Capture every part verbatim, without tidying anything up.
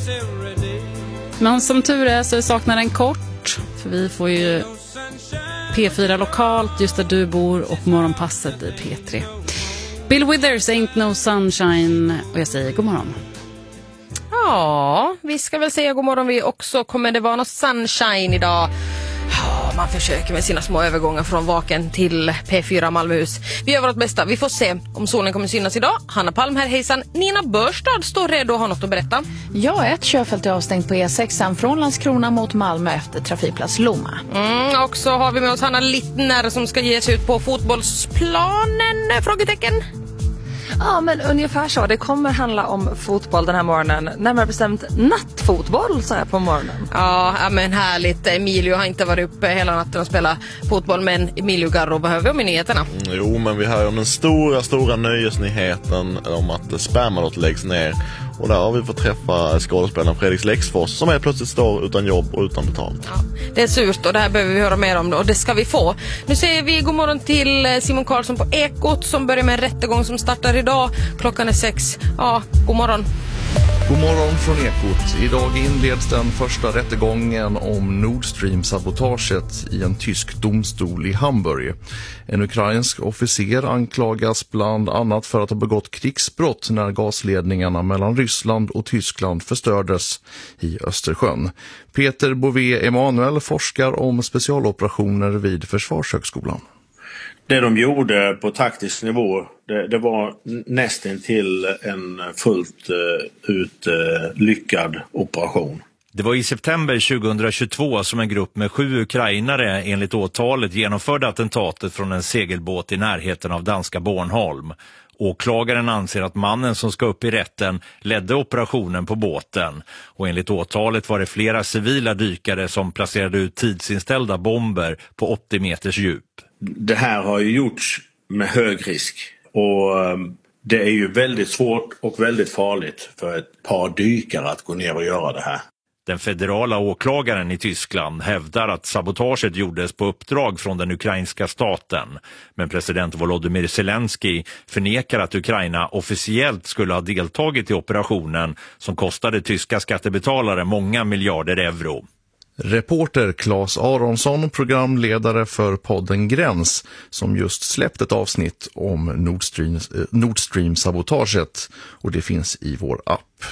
Men som tur är så saknar den kort. För vi får ju P fyra lokalt just där du bor och morgonpasset i P tre. Bill Withers, Ain't No Sunshine. Och jag säger god morgon. Ja, vi ska väl säga god morgon vi också. Kommer det vara något sunshine idag? Ja, man försöker med sina små övergångar från Vaken till P fyra Malmöhus. Vi gör vårt bästa. Vi får se om solen kommer synas idag. Hanna Palm här, hejsan. Nina Börstad står redo och har något att berätta. Ja, ett körfält är avstängt på E sexan från Landskrona mot Malmö efter trafikplats Lomma. Mm, och så har vi med oss Hanna Littner som ska ge sig ut på fotbollsplanen, frågetecken. Ja, men ungefär så. Det kommer handla om fotboll den här morgonen. Närmare bestämt nattfotboll så här på morgonen. Ja, men härligt. Emilio har inte varit uppe hela natten och spelat fotboll, men Emilio Garro behöver vi nyheterna. Mm, jo, men vi hör om den stora, stora nöjesnyheten om att Spermalot läggs ner. Och där har vi fått träffa skådespelaren Fredrik Lexfors som är plötsligt står utan jobb och utan betalt. Ja, det är surt och det här behöver vi höra mer om då, och det ska vi få. Nu säger vi god morgon till Simon Karlsson på Ekot som börjar med en rättegång som startar idag. Klockan är sex. Ja, god morgon. God morgon från Ekot. Idag inleds den första rättegången om Nord Stream-sabotaget i en tysk domstol i Hamburg. En ukrainsk officer anklagas bland annat för att ha begått krigsbrott när gasledningarna mellan Ryssland och Tyskland förstördes i Östersjön. Peter Bové Emanuel forskar om specialoperationer vid Försvarshögskolan. Det de gjorde på taktisk nivå, det, det var nästan till en fullt uh, ut uh, lyckad operation. Det var i september tjugohundratjugotvå som en grupp med sju ukrainare enligt åtalet genomförde attentatet från en segelbåt i närheten av danska Bornholm. Åklagaren anser att mannen som ska upp i rätten ledde operationen på båten. Och enligt åtalet var det flera civila dykare som placerade ut tidsinställda bomber på åttio meters djup. Det här har ju gjorts med hög risk och det är ju väldigt svårt och väldigt farligt för ett par dykare att gå ner och göra det här. Den federala åklagaren i Tyskland hävdar att sabotaget gjordes på uppdrag från den ukrainska staten. Men president Volodymyr Zelensky förnekar att Ukraina officiellt skulle ha deltagit i operationen som kostade tyska skattebetalare många miljarder euro. Reporter Claes Aronsson, programledare för podden Gräns, som just släppt ett avsnitt om Nord Stream, eh, Nord Stream-sabotaget, och det finns i vår app.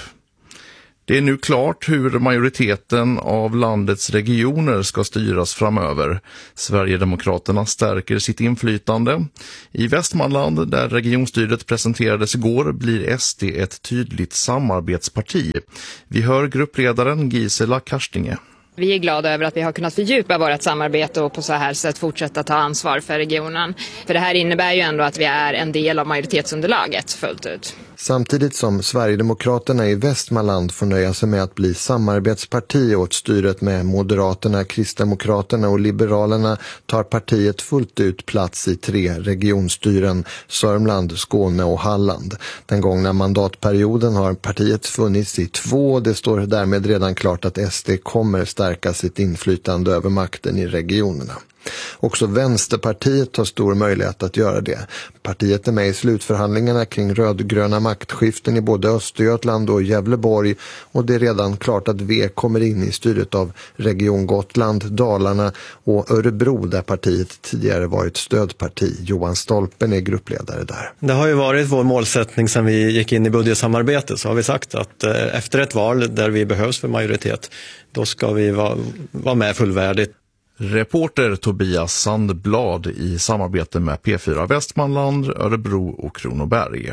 Det är nu klart hur majoriteten av landets regioner ska styras framöver. Sverigedemokraterna stärker sitt inflytande. I Västmanland, där regionstyret presenterades igår, blir S D ett tydligt samarbetsparti. Vi hör gruppledaren Gisela Karstinge. Vi är glada över att vi har kunnat fördjupa vårt samarbete och på så här sätt fortsätta ta ansvar för regionen. För det här innebär ju ändå att vi är en del av majoritetsunderlaget fullt ut. Samtidigt som Sverigedemokraterna i Västmanland får nöja sig med att bli samarbetsparti åt styret med Moderaterna, Kristdemokraterna och Liberalerna tar partiet fullt ut plats i tre regionstyren, Sörmland, Skåne och Halland. Den gångna mandatperioden har partiet funnits i två. Det står därmed redan klart att S D kommer stärka sitt inflytande över makten i regionerna. Också Vänsterpartiet har stor möjlighet att göra det. Partiet är med i slutförhandlingarna kring rödgröna maktskiften i både Östergötland och Gävleborg, och det är redan klart att V kommer in i styret av Region Gotland, Dalarna och Örebro, där partiet tidigare varit stödparti. Johan Stolpen är gruppledare där. Det har ju varit vår målsättning sedan vi gick in i budgetsamarbetet, så har vi sagt att eh, efter ett val där vi behövs för majoritet, då ska vi vara, vara med fullvärdigt. Reporter Tobias Sandblad i samarbete med P fyra Västmanland, Örebro och Kronoberg.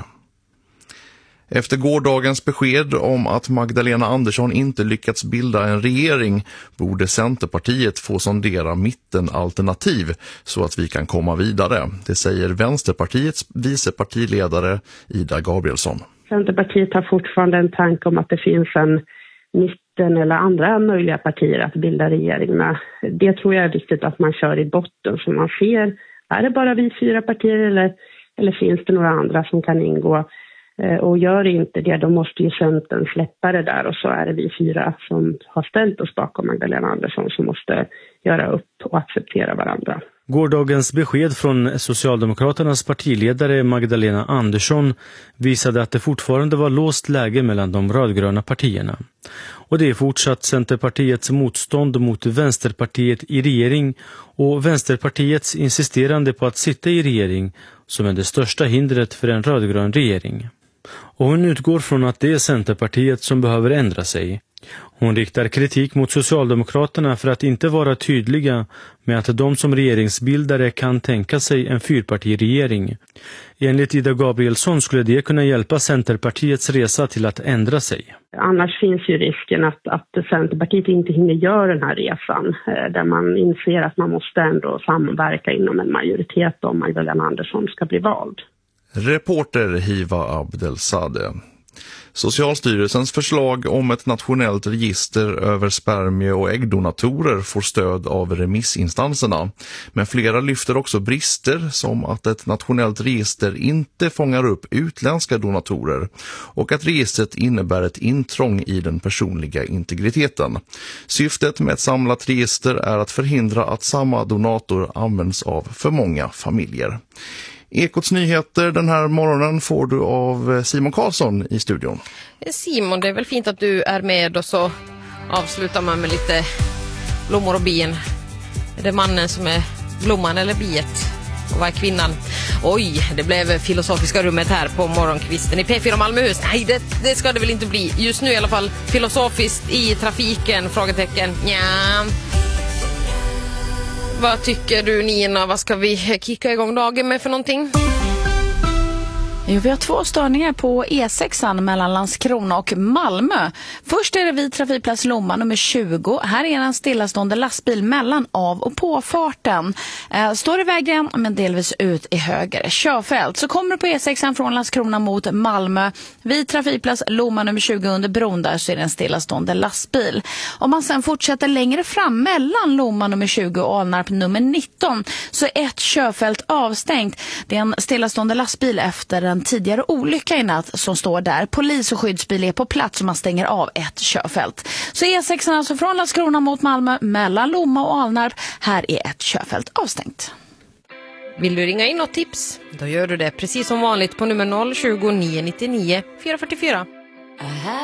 Efter gårdagens besked om att Magdalena Andersson inte lyckats bilda en regering borde Centerpartiet få sondera mittenalternativ så att vi kan komma vidare. Det säger Vänsterpartiets vicepartiledare Ida Gabrielsson. Centerpartiet har fortfarande en tanke om att det finns en mitten eller andra möjliga partier att bilda regering med. Det tror jag är viktigt att man kör i botten så man ser, är det bara vi fyra partier eller, eller finns det några andra som kan ingå? Och gör inte det, då måste ju Centern släppa det där, och så är det vi fyra som har ställt oss bakom Magdalena Andersson som måste göra upp och acceptera varandra. Gårdagens besked från Socialdemokraternas partiledare Magdalena Andersson visade att det fortfarande var låst läge mellan de rödgröna partierna. Och det är fortsatt Centerpartiets motstånd mot Vänsterpartiet i regering och Vänsterpartiets insisterande på att sitta i regering som är det största hindret för en rödgrön regering. Och hon utgår från att det är Centerpartiet som behöver ändra sig. Hon riktar kritik mot Socialdemokraterna för att inte vara tydliga med att de som regeringsbildare kan tänka sig en fyrpartiregering. Enligt Ida Gabrielsson skulle det kunna hjälpa Centerpartiets resa till att ändra sig. Annars finns ju risken att, att Centerpartiet inte hinner göra den här resan eh, där man inser att man måste ändå samverka inom en majoritet om Magdalena Andersson ska bli vald. Reporter Hiva Abdelsade. Socialstyrelsens förslag om ett nationellt register över spermie- och äggdonatorer får stöd av remissinstanserna. Men flera lyfter också brister som att ett nationellt register inte fångar upp utländska donatorer och att registret innebär ett intrång i den personliga integriteten. Syftet med ett samlat register är att förhindra att samma donator används av för många familjer. Ekots nyheter den här morgonen får du av Simon Karlsson i studion. Simon, det är väl fint att du är med och så avslutar man med lite blommor och bin. Är det mannen som är blomman eller biet? Och vad är kvinnan? Oj, det blev filosofiska rummet här på morgonkvisten i P fyra Malmöhus. Nej, det, det ska det väl inte bli. Just nu i alla fall filosofiskt i trafiken, frågetecken. Ja. Vad tycker du, Nina? Vad ska vi kicka igång dagen med för någonting? Jo, vi har två störningar på E sex mellan Landskrona och Malmö. Först är det vid trafikplats Lomma nummer tjugo. Här är en stillastående lastbil mellan av- och påfarten. Eh, står i vägen men delvis ut i höger körfält. Så kommer du på E sex från Landskrona mot Malmö. Vid trafikplats Lomma nummer tjugo under bron där så är det en stillastående lastbil. Om man sen fortsätter längre fram mellan Lomma nummer tjugo och Alnarp nummer nitton så är ett körfält avstängt. Det är en stillastående lastbil efter en tidigare olycka i natt som står där. Polis och skyddsbil är på plats och man stänger av ett körfält. Så E sex alltså från Landskrona mot Malmö mellan Lomma och Alnarp. Här är ett körfält avstängt. Vill du ringa in något tips? Då gör du det precis som vanligt på nummer noll tjugo nio nittionio fyra fyrtiofyra.